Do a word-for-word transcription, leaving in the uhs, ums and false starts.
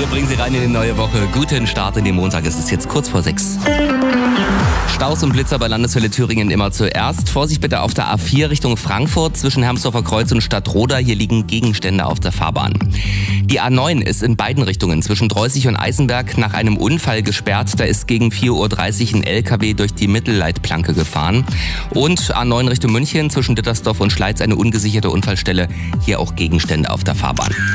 Wir bringen Sie rein in die neue Woche. Guten Start in den Montag. Es ist jetzt kurz vor sechs. Staus und Blitzer bei Landeshölle Thüringen immer zuerst. Vorsicht bitte auf der A vier Richtung Frankfurt zwischen Hermsdorfer Kreuz und Stadtroda. Hier liegen Gegenstände auf der Fahrbahn. Die A neun ist in beiden Richtungen zwischen Dreußig und Eisenberg nach einem Unfall gesperrt. Da ist gegen vier Uhr dreißig ein L K W durch die Mittelleitplanke gefahren. Und A neun Richtung München zwischen Dittersdorf und Schleiz eine ungesicherte Unfallstelle. Hier auch Gegenstände auf der Fahrbahn.